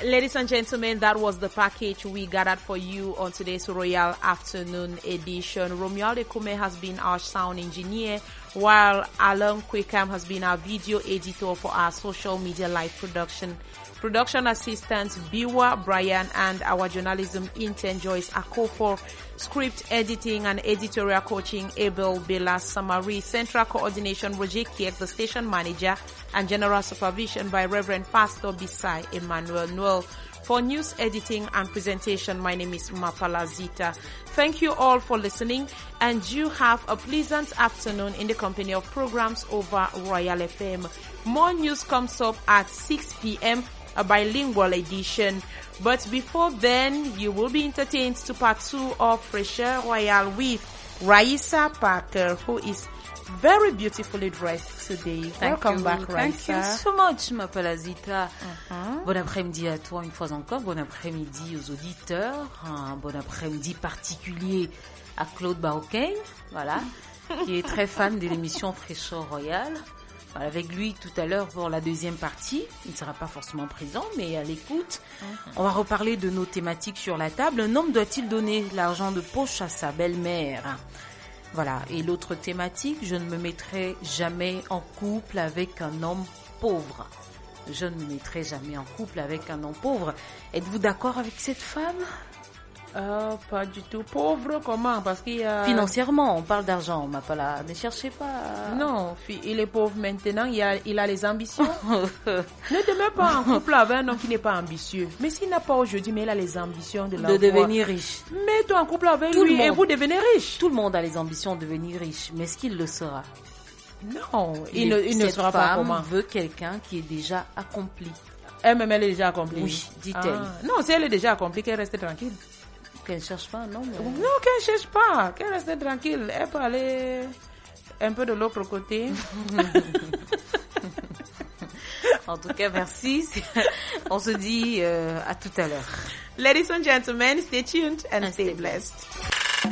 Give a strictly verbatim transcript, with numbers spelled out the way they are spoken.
Ladies and gentlemen, that was the package we gathered for you on today's Royal Afternoon edition. Romuald Ekume has been our sound engineer, while Alan Quickham has been our video editor for our social media live production. Production assistants Biwa, Brian, and our journalism intern Joyce Akofo. Script editing and editorial coaching Abel Bela Samari. Central coordination Roger Kiek, the station manager, and general supervision by Reverend Pastor Bisai Emmanuel Noel. For news editing and presentation, my name is Mapala Zita. Thank you all for listening, and you have a pleasant afternoon in the company of programs over Royal F M. More news comes up at six p.m. a bilingual edition. But before then, you will be entertained to part two of Fresher Royal with Raisa Parker, who is very beautifully dressed today. Thank Welcome you. back, Raisa. Thank you so much, ma Palazita. Uh-huh. Bon après-midi à toi une fois encore. Bon après-midi aux auditeurs. Un bon après-midi particulier à Claude Baroquin, voilà, qui est très fan de l'émission Fraîcheur Royale. Voilà, avec lui tout à l'heure pour la deuxième partie. Il ne sera pas forcément présent, mais à l'écoute. Uh-huh. On va reparler de nos thématiques sur la table. Un homme doit-il donner l'argent de poche à sa belle-mère? Voilà. Et l'autre thématique, je ne me mettrai jamais en couple avec un homme pauvre. Je ne me mettrai jamais en couple avec un homme pauvre. Êtes-vous d'accord avec cette femme? Euh, pas du tout. Pauvre, comment? Parce qu'il y a... Financièrement, on parle d'argent, ma pala. Ne cherchez pas. Non, il est pauvre maintenant, il a, il a les ambitions. Ne te mets pas en couple avec un homme qui n'est pas ambitieux. Mais s'il n'a pas aujourd'hui, mais il a les ambitions de l'avoir. De devenir riche. Mets-toi en couple avec Tout lui le monde. et vous devenez riche. Tout le monde a les ambitions de devenir riche, mais est-ce qu'il le sera? Non, il ne, il ne sera pas comment. Cette femme veut quelqu'un qui est déjà accompli. Elle-même, elle est déjà accomplie. Oui, dit-elle. Ah. Non, si elle est déjà accomplie, qu'elle reste tranquille. Qu'elle ne cherche pas, non mais... Non, qu'elle ne cherche pas, qu'elle reste tranquille. Elle peut aller un peu de l'autre côté. En tout cas, merci. On se dit euh, à tout à l'heure. Ladies and gentlemen, stay tuned and, and stay blessed.